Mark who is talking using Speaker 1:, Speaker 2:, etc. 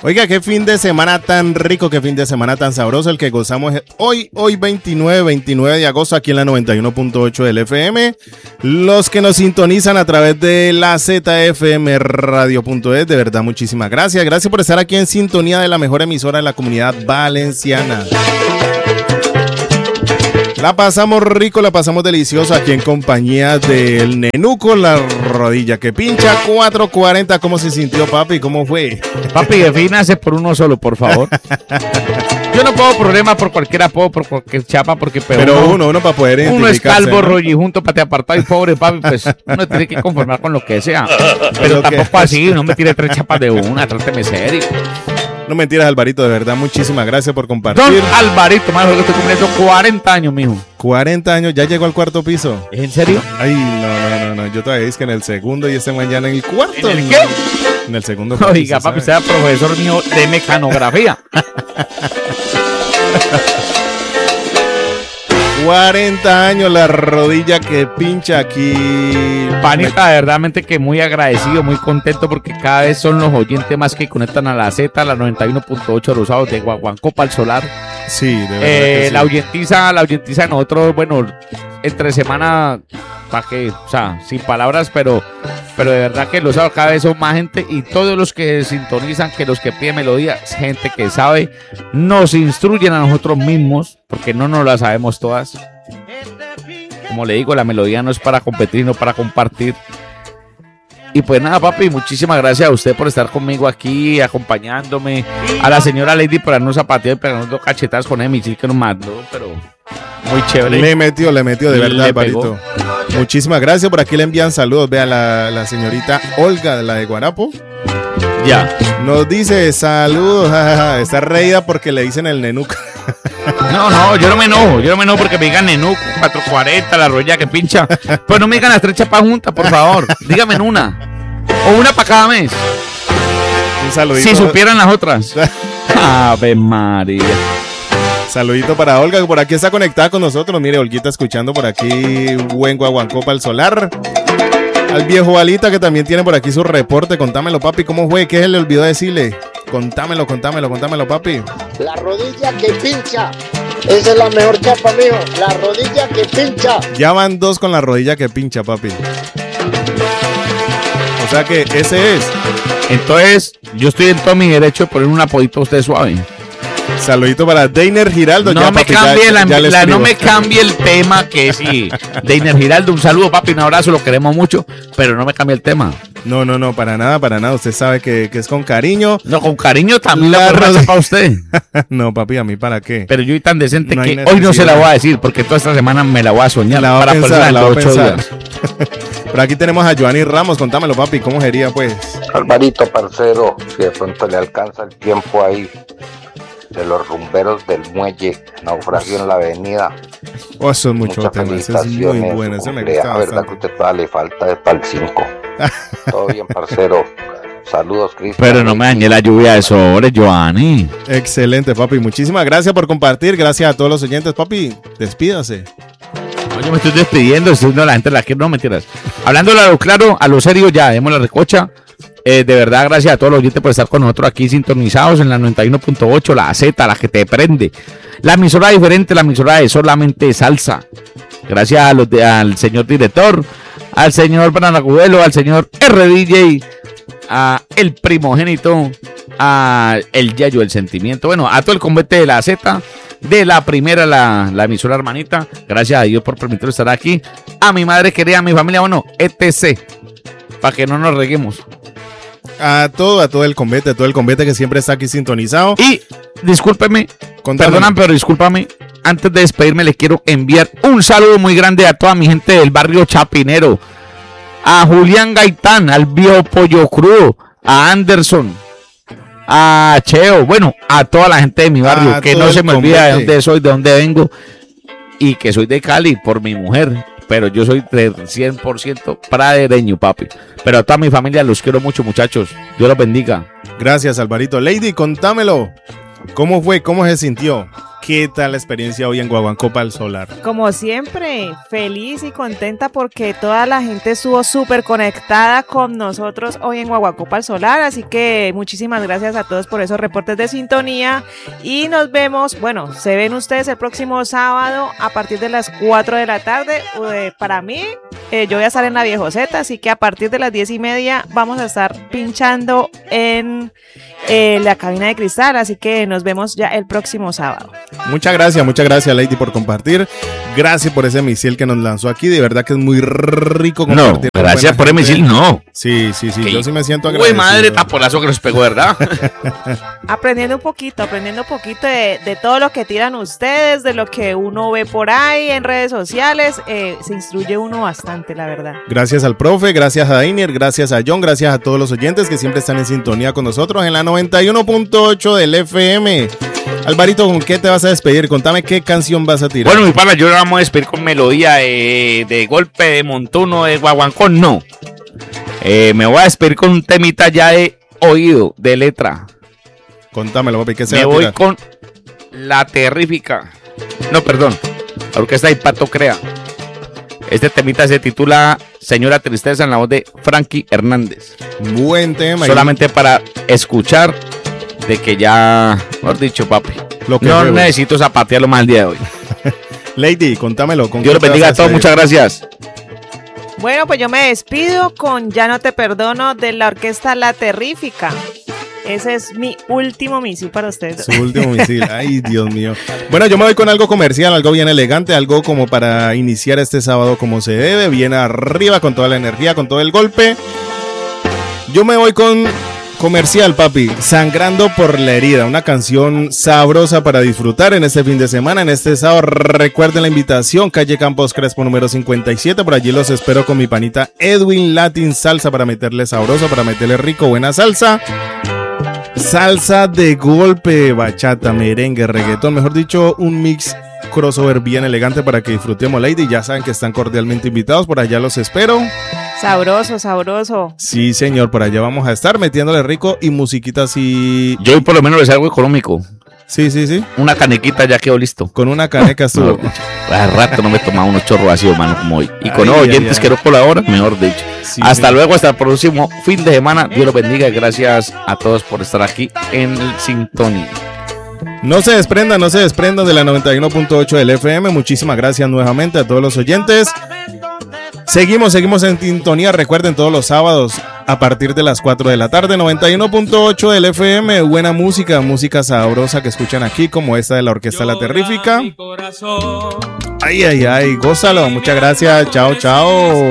Speaker 1: Oiga, qué fin de semana tan rico, qué fin de semana tan sabroso el que gozamos hoy 29 de agosto aquí en la 91.8 del FM. Los que nos sintonizan a través de la ZFM Radio.es, de verdad muchísimas gracias. Gracias por estar aquí en sintonía de la mejor emisora de la comunidad valenciana. La pasamos rico, la pasamos delicioso aquí en compañía del Nenuco, la rodilla que pincha, 4:40. ¿Cómo se sintió, papi? ¿Cómo fue?
Speaker 2: Papi, defínase por uno solo, por favor. Yo no puedo problema por cualquiera, puedo por cualquier chapa, porque
Speaker 1: pero uno para poder identificarse.
Speaker 2: Uno es calvo, ¿no? Rollijunto, pate apartado y pobre, papi, pues uno tiene que conformar con lo que sea. Pero tampoco así, no me tire 3 chapas de una, tráteme serio.
Speaker 1: No mentiras, Alvarito, de verdad, muchísimas gracias por compartir.
Speaker 2: Don Alvarito, más que estoy cumpliendo 40 años, mijo.
Speaker 1: 40 años, ya llegó al 4º piso.
Speaker 2: ¿Es en serio?
Speaker 1: Ay, no, yo todavía es que en el segundo y este mañana en el 4º.
Speaker 2: ¿En el qué?
Speaker 1: En el segundo.
Speaker 2: Oiga, papi, usted era profesor mío de mecanografía.
Speaker 1: 40 años, la rodilla que pincha aquí.
Speaker 2: Panita, verdaderamente que muy agradecido, muy contento porque cada vez son los oyentes más que conectan a la Z, a la 91.8 los sábados de Guaguancó para el Solar.
Speaker 1: Sí, de verdad que sí.
Speaker 2: La oyentiza de nosotros, bueno, entre semana, para que, o sea, sin palabras, pero de verdad que los sábados cada vez son más gente y todos los que sintonizan, que los que piden melodía, gente que sabe, nos instruyen a nosotros mismos, porque no nos la sabemos todas. Como le digo, la melodía no es para competir, no para compartir. Y pues nada, papi, muchísimas gracias a usted por estar conmigo aquí, acompañándome. A la señora Lady por darnos zapateado y pegarnos 2 cachetadas con Emi, que nos mandó, pero muy chévere.
Speaker 1: Le metió, de verdad, Alvarito. Muchísimas gracias, por aquí le envían saludos. Vea la señorita Olga, de la de Guarapo.
Speaker 2: Ya.
Speaker 1: Nos dice saludos, está reída porque le dicen el Nenuco.
Speaker 2: No, yo no me enojo porque me digan Nenuco, 4:40, la rodilla que pincha. Pues no me digan las 3 chapas juntas, por favor. Dígame en una. O una para cada mes.
Speaker 1: Un saludito.
Speaker 2: Si supieran las otras. Ave María.
Speaker 1: Saludito para Olga, que por aquí está conectada con nosotros. Mire, Olguita escuchando por aquí buen Guaguancó para el Solar. Al viejo Alita, que también tiene por aquí su reporte. Contámelo, papi, ¿cómo fue? ¿Qué se le olvidó decirle? Contámelo, papi.
Speaker 3: La rodilla que pincha. Esa es la mejor chapa, mijo. La rodilla que pincha.
Speaker 1: Ya van 2 con la rodilla que pincha, papi. O sea que ese es.
Speaker 2: Entonces, yo estoy en todo mi derecho de poner un apodito a usted suave.
Speaker 1: Saludito para Deiner Giraldo.
Speaker 2: No
Speaker 1: ya,
Speaker 2: me
Speaker 1: papi,
Speaker 2: cambie
Speaker 1: no
Speaker 2: me cambie el tema, que sí. Deiner Giraldo, un saludo, papi, un abrazo, lo queremos mucho, pero no me cambie el tema.
Speaker 1: No, para nada. Usted sabe que es con cariño.
Speaker 2: No, con cariño también la rodilla para usted.
Speaker 1: No, papi, ¿a mí para qué?
Speaker 2: Pero yo soy tan decente
Speaker 1: no
Speaker 2: que hoy no se la voy a decir, porque toda esta semana me la voy a soñar.
Speaker 1: La
Speaker 2: para
Speaker 1: pensar, la
Speaker 2: 8
Speaker 1: pensar.
Speaker 2: días.
Speaker 1: Por aquí tenemos a Joanny Ramos. Contámelo, papi, ¿cómo sería, pues?
Speaker 4: Alvarito, parcero, si de pronto le alcanza el tiempo ahí, de los rumberos del muelle, naufragio en la avenida.
Speaker 1: Oh, eso es mucho tema, eso es muy bueno, eso me gusta
Speaker 4: bastante. La verdad que usted todavía le falta para el 5. Todo bien, parcero. Saludos, Cristian.
Speaker 2: Pero no me dañe la lluvia de sobres, Joanny.
Speaker 1: Excelente, papi. Muchísimas gracias por compartir. Gracias a todos los oyentes, papi. Despídase.
Speaker 2: Yo me estoy despidiendo, la gente la quiere, no mentiras. Hablando a lo claro, a lo serio, ya, demos la recocha. De verdad, gracias a todos los oyentes por estar con nosotros aquí sintonizados en la 91.8, la Z, la que te prende. La emisora diferente, la emisora de solamente salsa. Gracias a al señor director, al señor Branagudelo, al señor RDJ, a el primogénito, a el Yayo del Sentimiento. Bueno, a todo el convete de la Z, de la primera, la emisora hermanita. Gracias a Dios por permitirnos estar aquí. A mi madre querida, a mi familia, bueno, etc. Para que no nos reguemos.
Speaker 1: A todo el convete que siempre está aquí sintonizado.
Speaker 2: Y discúlpeme, perdonan, pero discúlpame. Antes de despedirme, les quiero enviar un saludo muy grande a toda mi gente del barrio Chapinero. A Julián Gaitán, al viejo Pollo Crudo, a Anderson, a Cheo, bueno, a toda la gente de mi barrio, que no se me olvida de dónde soy, de dónde vengo, y que soy de Cali por mi mujer. Pero yo soy de 100% pradereño, papi. Pero a toda mi familia los quiero mucho, muchachos. Dios los bendiga.
Speaker 1: Gracias, Alvarito. Lady, contámelo. ¿Cómo fue? ¿Cómo se sintió? ¿qué tal la experiencia hoy en Guaguancó Pal Solar?
Speaker 5: Como siempre, feliz y contenta porque toda la gente estuvo súper conectada con nosotros hoy en Guaguancó Pal Solar, así que muchísimas gracias a todos por esos reportes de sintonía y nos vemos, bueno, se ven ustedes el próximo sábado a partir de las 4 de la tarde. Para mí, yo voy a estar en la Viejoceta, así que a partir de las 10:30 vamos a estar pinchando en la cabina de cristal, así que nos vemos ya el próximo sábado.
Speaker 1: Muchas gracias Lady por compartir, gracias por ese misil que nos lanzó aquí, de verdad que es muy rico compartir.
Speaker 2: No, gracias por el misil, no.
Speaker 1: Sí,
Speaker 2: ¿Qué?
Speaker 1: Yo sí me siento agradecido.
Speaker 2: Uy, madre, tapolazo que nos pegó, ¿verdad?
Speaker 5: Aprendiendo un poquito de todo lo que tiran ustedes, de lo que uno ve por ahí en redes sociales, se instruye uno bastante, la verdad.
Speaker 1: Gracias al profe, gracias a Dainier, gracias a John, gracias a todos los oyentes que siempre están en sintonía con nosotros en la 91.8 del FM. Alvarito, ¿con qué te vas a despedir? Contame qué canción vas a tirar.
Speaker 2: Bueno, mi pana, yo lo vamos a despedir con melodía de golpe, de montuno, de Guaguancó, no. Me voy a despedir con un temita ya de oído, de letra.
Speaker 1: Contámelo, papi, ¿qué se
Speaker 2: Me
Speaker 1: va a
Speaker 2: voy
Speaker 1: tirar?
Speaker 2: con La Terrífica. No, perdón, la orquesta de Pato Crea. Este temita se titula Señora Tristeza en la voz de Frankie Hernández.
Speaker 1: Buen tema.
Speaker 2: Solamente para escuchar de que ya, mejor dicho, papi,
Speaker 1: Lo que
Speaker 2: no
Speaker 1: fue,
Speaker 2: necesito zapatearlo más el día de hoy.
Speaker 1: Lady, contámelo. ¿con
Speaker 2: Dios
Speaker 1: qué
Speaker 2: los
Speaker 1: te
Speaker 2: bendiga
Speaker 1: vas
Speaker 2: a todos,
Speaker 1: despedir?
Speaker 2: muchas gracias.
Speaker 5: Bueno, pues yo me despido con Ya no te perdono de la orquesta La Terrífica. Ese es mi último misil para ustedes.
Speaker 1: Su último misil, ay Dios mío. Bueno, yo me voy con algo comercial, algo bien elegante, algo como para iniciar este sábado como se debe, bien arriba, con toda la energía, con todo el golpe. Yo me voy con comercial, papi, Sangrando por la herida, una canción sabrosa para disfrutar en este fin de semana, en este sábado. Recuerden la invitación, calle Campos Crespo número 57, por allí los espero con mi panita Edwin Latin Salsa para meterle sabroso, para meterle rico, buena salsa. Salsa de golpe, bachata, merengue, reggaetón, mejor dicho, un mix crossover bien elegante para que disfrutemos, Lady. Ya saben que están cordialmente invitados, por allá los espero.
Speaker 5: Sabroso, sabroso.
Speaker 1: Sí, señor, por allá vamos a estar metiéndole rico y musiquita así.
Speaker 2: Yo hoy por lo menos les hago económico.
Speaker 1: Sí.
Speaker 2: Una canequita ya quedó listo.
Speaker 1: Con una caneca estuvo.
Speaker 2: Hace rato no me tomaba unos chorros vacíos, mano, como hoy. Y con
Speaker 1: Ay,
Speaker 2: oyentes
Speaker 1: ay.
Speaker 2: que no colaboran, mejor dicho.
Speaker 1: Sí,
Speaker 2: hasta
Speaker 1: sí.
Speaker 2: luego, hasta el próximo fin de semana. Dios los bendiga y gracias a todos por estar aquí en el Sintonía.
Speaker 1: No se desprendan de la 91.8 del FM. Muchísimas gracias nuevamente a todos los oyentes. Seguimos en sintonía. Recuerden, todos los sábados a partir de las 4 de la tarde, 91.8 del FM. Buena música sabrosa que escuchan aquí, como esta de la orquesta La Terrífica. Ay, gózalo. Muchas gracias. Chao.